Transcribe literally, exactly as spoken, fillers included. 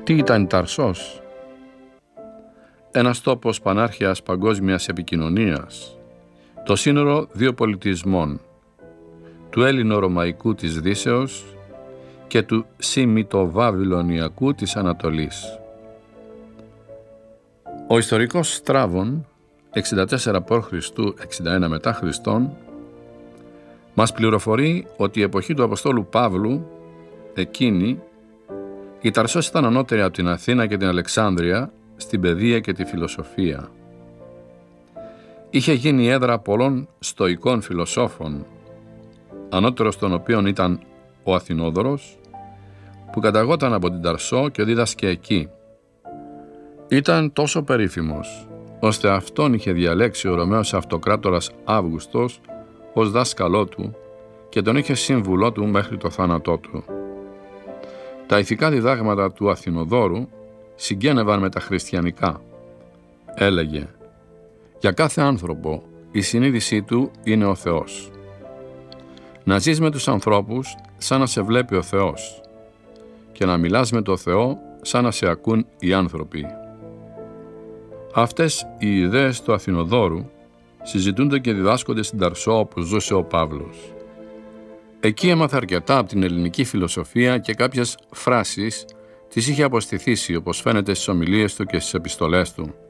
Τι ήταν η Ταρσός? Ένας τόπος πανάρχαιας παγκόσμιας επικοινωνίας, το σύνορο δύο πολιτισμών, του Έλληνο-Ρωμαϊκού της Δύσεως και του Σημιτοβαβυλωνιακού της Ανατολής. Ο ιστορικός Στράβων, εξήντα τέσσερα π.Χ. εξήντα ένα μετά Χριστόν, μας πληροφορεί ότι η εποχή του Αποστόλου Παύλου, εκείνη, η Ταρσός ήταν ανώτερη από την Αθήνα και την Αλεξάνδρεια στην παιδεία και τη φιλοσοφία. Είχε γίνει έδρα πολλών στοικών φιλοσόφων, ανώτερος των οποίων ήταν ο Αθηνόδωρος, που καταγόταν από την Ταρσό και δίδασκε εκεί. Ήταν τόσο περίφημος, ώστε αυτόν είχε διαλέξει ο Ρωμαίος Αυτοκράτορας Αύγουστος ως δάσκαλό του και τον είχε σύμβουλό του μέχρι το θάνατό του. Τα ηθικά διδάγματα του Αθηνοδόρου συγγένευαν με τα χριστιανικά. Έλεγε: «Για κάθε άνθρωπο η συνείδησή του είναι ο Θεός. Να ζεις με τους ανθρώπους σαν να σε βλέπει ο Θεός και να μιλάς με το Θεό σαν να σε ακούν οι άνθρωποι». Αυτές οι ιδέες του Αθηνοδόρου συζητούνται και διδάσκονται στην Ταρσό όπου ζούσε ο Παύλος. Εκεί έμαθε αρκετά από την ελληνική φιλοσοφία και κάποιες φράσεις τις είχε αποστηθήσει, όπως φαίνεται στις ομιλίες του και στις επιστολές του.